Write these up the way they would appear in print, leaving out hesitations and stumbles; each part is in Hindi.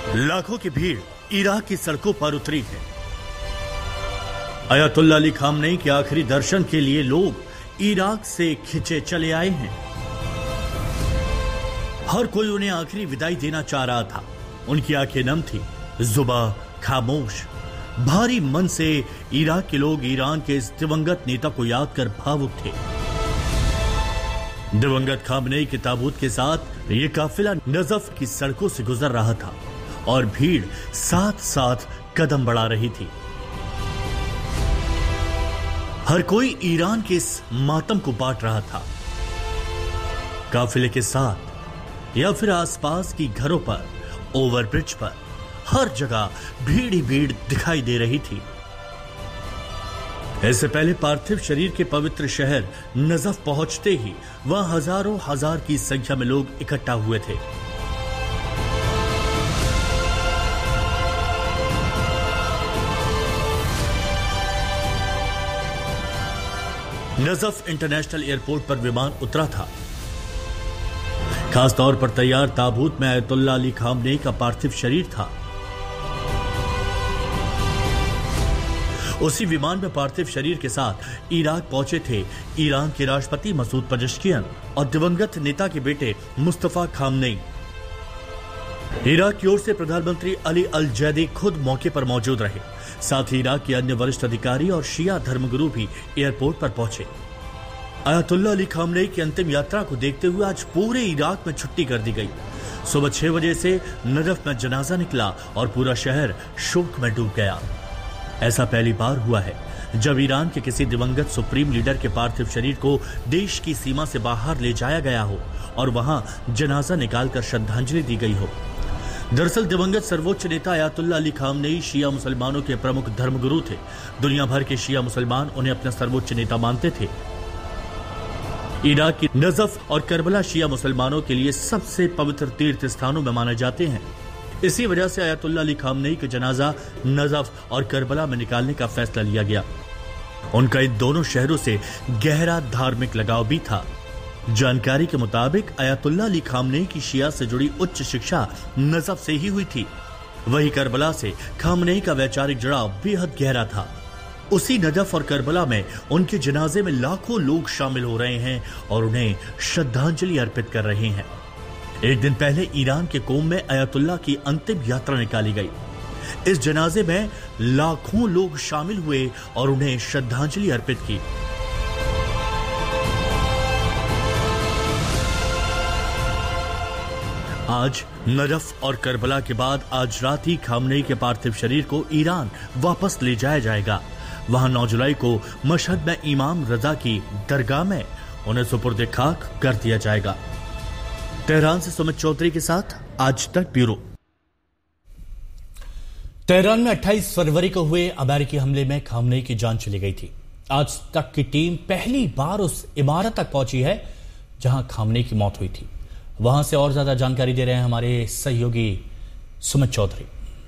लाखों की भीड़ इराक की सड़कों पर उतरी है। अयतुल्ला अली खामनेई के आखिरी दर्शन के लिए लोग इराक से खिंचे चले आए हैं। हर कोई उन्हें आखिरी विदाई देना चाह रहा था। उनकी आंखें नम थी, जुबान खामोश। भारी मन से इराक के लोग ईरान के इस दिवंगत नेता को याद कर भावुक थे। दिवंगत खामनेई के ताबूत के साथ यह काफिला नजफ की सड़कों से गुजर रहा था और भीड़ साथ साथ कदम बढ़ा रही थी। हर कोई ईरान के इस मातम को बांट रहा था। काफिले के साथ या फिर आसपास की घरों पर, ओवरब्रिज पर, हर जगह भीड़ ही भीड़ दिखाई दे रही थी। इससे पहले पार्थिव शरीर के पवित्र शहर नजफ पहुंचते ही वहां हजारों हजार की संख्या में लोग इकट्ठा हुए थे। नजफ इंटरनेशनल एयरपोर्ट पर विमान उतरा था। खास तौर पर तैयार ताबूत में अयतुल्ला अली खामनेई का पार्थिव शरीर था। उसी विमान में पार्थिव शरीर के साथ इराक पहुंचे थे ईरान के राष्ट्रपति मसूद पेजेश्कियान और दिवंगत नेता के बेटे मुस्तफा खामनेई। इराक की ओर से प्रधानमंत्री अली अल जैदी खुद मौके पर मौजूद रहे। साथ ही इराक के अन्य वरिष्ठ अधिकारी और शिया धर्मगुरु भी एयरपोर्ट पर पहुंचे। अयतुल्ला अली खामनेई की अंतिम यात्रा को देखते हुए आज पूरे इराक में छुट्टी कर दी गई। सुबह 6 बजे से नजफ में जनाजा निकला और पूरा शहर शोक में डूब गया। ऐसा पहली बार हुआ है जब ईरान के किसी दिवंगत सुप्रीम लीडर के पार्थिव शरीर को देश की सीमा से बाहर ले जाया गया हो और वहां जनाजा निकालकर श्रद्धांजलि दी गई हो। दरअसल दिवंगत सर्वोच्च नेता अयतुल्ला अली खामनेई शिया मुसलमानों के प्रमुख धर्मगुरु थे। दुनिया भर के शिया मुसलमान उन्हें अपना सर्वोच्च नेता मानते थे। इराक की नजफ और करबला शिया मुसलमानों के लिए सबसे पवित्र तीर्थ स्थानों में माने जाते हैं। इसी वजह से अयतुल्ला अली खामनेई का जनाजा नजफ और करबला में निकालने का फैसला लिया गया। उनका इन दोनों शहरों से गहरा धार्मिक लगाव भी था। जानकारी के मुताबिक अयतुल्ला अली खामनेई की शिया से जुड़ी उच्च शिक्षा नजफ से ही हुई थी। वही करबला से खामनेई का वैचारिक जुड़ाव बेहद गहरा था। उसी नजफ और करबला में उनके जनाजे में लाखों लोग शामिल हो रहे हैं और उन्हें श्रद्धांजलि अर्पित कर रहे हैं। एक दिन पहले ईरान के कोम में अयतुल्ला की अंतिम यात्रा निकाली गई। इस जनाजे में लाखों लोग शामिल हुए और उन्हें श्रद्धांजलि अर्पित की। आज नजफ और करबला के बाद आज रात ही खामनेई के पार्थिव शरीर को ईरान वापस ले जाया जाएगा। वहां 9 जुलाई को मशहद में इमाम रजा की दरगाह में उन्हें सुपुर्द खाक कर दिया जाएगा। तेहरान से सुमित चौधरी के साथ आज तक ब्यूरो। तेहरान में 28 फरवरी को हुए अमेरिकी हमले में खामनेई की जान चली गई थी। आज तक की टीम पहली बार उस इमारत तक पहुंची है जहां खामनेई की मौत हुई थी। वहां से और ज्यादा जानकारी दे रहे हैं हमारे सहयोगी सुमित चौधरी।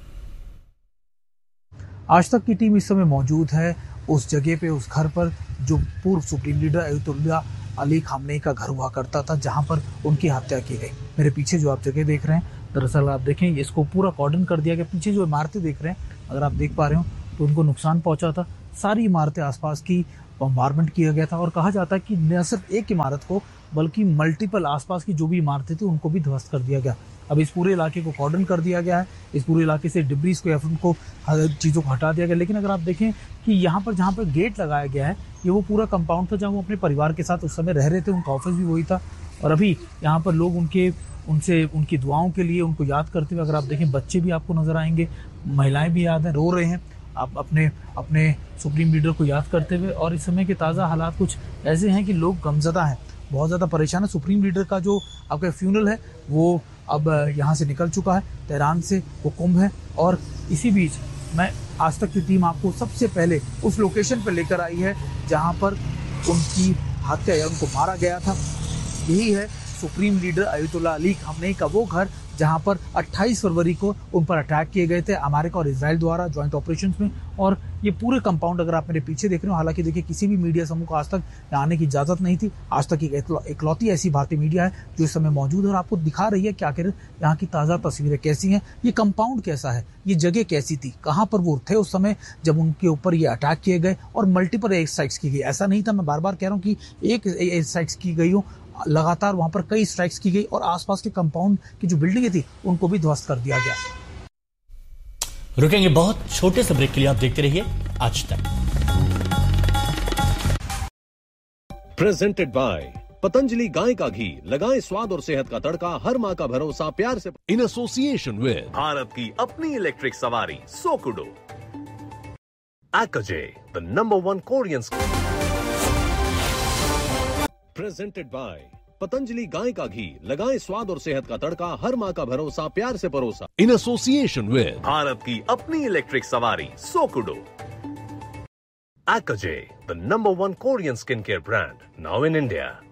आज तक की टीम इस समय मौजूद है उस जगह पे, उस घर पर जो पूर्व सुप्रीम लीडर अयतुल्ला अली खामनेई का घर हुआ करता था, जहां पर उनकी हत्या की गई। मेरे पीछे जो आप जगह देख रहे हैं, दरअसल आप देखें इसको पूरा कॉर्डन कर दिया गया। पीछे जो इमारतें देख रहे हैं, अगर आप देख पा रहे हो तो उनको नुकसान पहुंचा था। सारी इमारतें आसपास की बम्बारमेंट किया गया था और कहा जाता है कि न सिर्फ एक इमारत को बल्कि मल्टीपल आसपास की जो भी इमारतें थी उनको भी ध्वस्त कर दिया गया। अब इस पूरे इलाके को कॉर्डन कर दिया गया है। इस पूरे इलाके से डिब्रीज को या फिर उनको चीज़ों को हटा दिया गया। लेकिन अगर आप देखें कि यहाँ पर जहाँ पर गेट लगाया गया है, ये वो पूरा कंपाउंड था जहाँ वो अपने परिवार के साथ उस समय रह रहे थे। उनका ऑफिस भी वही था और अभी यहाँ पर लोग उनसे उनकी दुआओं के लिए उनको याद करते हुए, अगर आप देखें बच्चे भी आपको नजर आएंगे, महिलाएं भी याद हैं, रो रहे हैं आप अपने सुप्रीम लीडर को याद करते हुए। और इस समय के ताज़ा हालात कुछ ऐसे हैं कि लोग गमज़दा हैं, बहुत ज़्यादा परेशान है। सुप्रीम लीडर का जो आपका फ्यूनरल है वो अब यहाँ से निकल चुका है, तेहरान से वो कुंभ है। और इसी बीच मैं आज तक की टीम आपको सबसे पहले उस लोकेशन पर लेकर आई है जहाँ पर उनकी हत्या या उनको मारा गया था। यही है सुप्रीम लीडर अयतुल्ला अली खामनेई का वो घर जहां पर 28 फरवरी को उन पर अटैक किए गए थे अमेरिका और इजराइल द्वारा ज्वाइंट ऑपरेशंस में। और ये पूरे कंपाउंड अगर आप मेरे पीछे देख रहे हो, हालांकि देखिए किसी भी मीडिया समूह को आज तक यहाँ आने की इजाजत नहीं थी। आज तक इकलौती ऐसी भारतीय मीडिया है जो इस समय मौजूद है और आपको दिखा रही है कि आखिर यहाँ की ताज़ा तस्वीरें कैसी हैं, ये कंपाउंड कैसा है, ये जगह कैसी थी, कहाँ पर वो थे उस समय जब उनके ऊपर ये अटैक किए गए और मल्टीपल एयर स्ट्राइक्स की गई। ऐसा नहीं था, मैं बार बार कह रहा हूँ कि एक एयर स्ट्राइक्स की गई हो, लगातार वहां पर कई स्ट्राइक्स की गई और आसपास के कंपाउंड की जो बिल्डिंगें थी उनको भी ध्वस्त कर दिया गया। रुकेंगे बहुत छोटे से ब्रेक के लिए, आप देखते रहिए आज तक। प्रेजेंटेड बाय पतंजलि गाय का घी, लगाएं स्वाद और सेहत का तड़का, हर माँ का भरोसा प्यार से, इन एसोसिएशन विद भारत की अपनी इलेक्ट्रिक सवारी सोकुडो, Akaje, the #1 Korean presented by Patanjali गाय का घी, लगाएं स्वाद और सेहत का तड़का, हर माँ का भरोसा प्यार से परोसा, इन एसोसिएशन विद भारत की अपनी इलेक्ट्रिक सवारी सोकुडो, Akaje, the #1 Korean skincare brand, now in India.